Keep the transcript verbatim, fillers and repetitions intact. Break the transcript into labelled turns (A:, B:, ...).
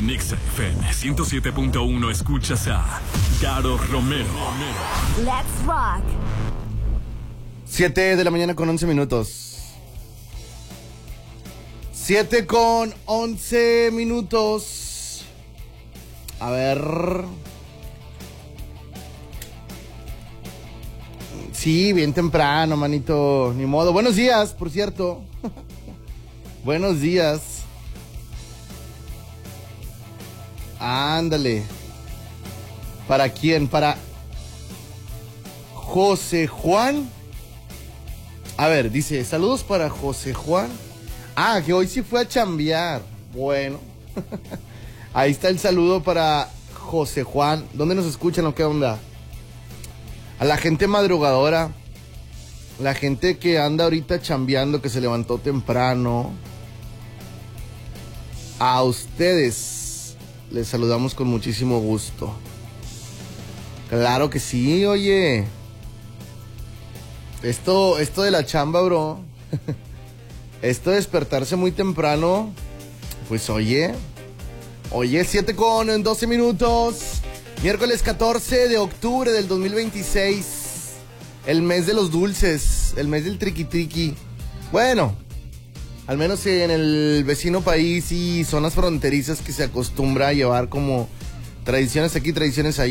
A: En Exa F M ciento siete punto uno escuchas a Caro Romero.
B: Let's rock.
C: siete de la mañana con once minutos. siete con once minutos. A ver. Sí, bien temprano, manito. Ni modo. Buenos días, por cierto. Buenos días. Ándale. ¿Para quién? Para José Juan. A ver, dice, saludos para José Juan. Ah, que hoy sí fue a chambear. Bueno. Ahí está el saludo para José Juan. ¿Dónde nos escuchan o qué onda? A la gente madrugadora. La gente que anda ahorita chambeando, que se levantó temprano. A ustedes les saludamos con muchísimo gusto. Claro que sí, oye. Esto, esto de la chamba, bro. Esto de despertarse muy temprano. Pues oye. Oye, siete con doce minutos. Miércoles catorce de octubre del dos mil veintiséis. El mes de los dulces. El mes del triqui triqui. Bueno, al menos en el vecino país y zonas fronterizas que se acostumbra a llevar como tradiciones aquí, tradiciones allá.